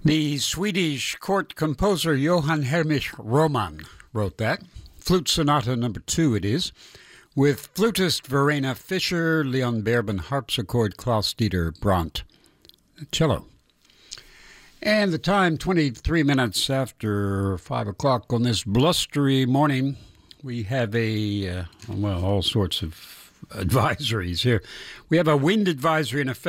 The Swedish court composer Johann Heinrich Roman wrote that. Flute Sonata No. 2 it is, with flutist Verena Fischer, Leon Berben harpsichord, Klaus-Dieter Brandt cello. And the time, 23 minutes after 5 o'clock on this blustery morning. We have all sorts of advisories here. We have a wind advisory in effect